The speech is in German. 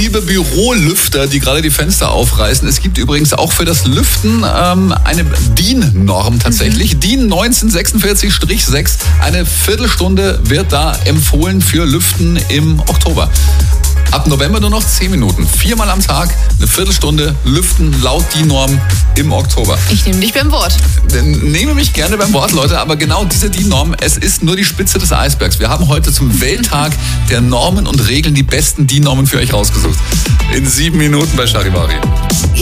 liebe Bürolüfter, die gerade die Fenster aufreißen, es gibt übrigens auch für das Lüften eine DIN-Norm tatsächlich. DIN 1946-6. Eine Viertelstunde wird da empfohlen für Lüften im Oktober. Ab November nur noch 10 Minuten. 4-mal am Tag, eine Viertelstunde lüften laut DIN-Norm im Oktober. Ich nehme dich beim Wort. Nehme mich gerne beim Wort, Leute, aber genau diese DIN-Norm, es ist nur die Spitze des Eisbergs. Wir haben heute zum Welttag der Normen und Regeln die besten DIN-Normen für euch rausgesucht. In 7 Minuten bei Charivari.